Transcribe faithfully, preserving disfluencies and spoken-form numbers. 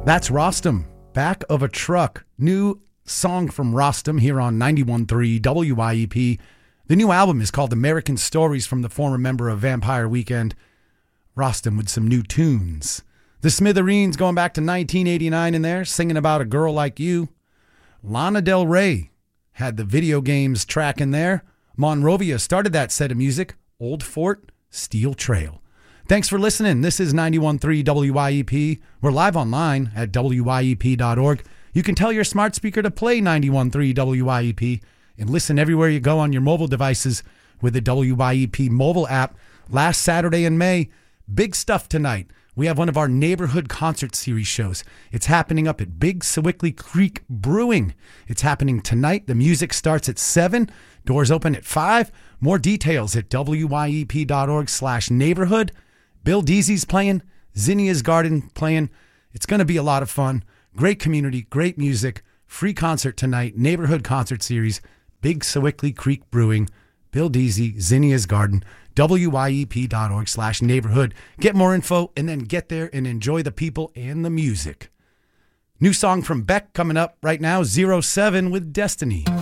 That's Rostam, Back of a Truck. New song from Rostam here on ninety-one point three W I E P. The new album is called American Stories from the former member of Vampire Weekend. Rostam with some new tunes. The Smithereens going back to nineteen eighty-nine in there, singing about a girl like you. Lana Del Rey had the Video Games track in there. Monrovia started that set of music. Old Fort, Steel Trail. Thanks for listening. This is ninety-one point three W I E P. We're live online at W I E P dot org. You can tell your smart speaker to play ninety-one point three W I E P and listen everywhere you go on your mobile devices with the W I E P mobile app. Last Saturday in May, big stuff tonight. We have one of our neighborhood concert series shows. It's happening up at Big Sewickley Creek Brewing. It's happening tonight. The music starts at seven. Doors open at five. More details at W I E P dot org slash neighborhood. Bill Deasy's playing. Zinnia's Garden playing. It's going to be a lot of fun. Great community, great music. Free concert tonight. Neighborhood concert series. Big Sewickley Creek Brewing. Bill Deasy, Zinnia's Garden. W I E P dot org slash neighborhood. Get more info and then get there and enjoy the people and the music. New song from Beck coming up right now. zero seven with Destiny.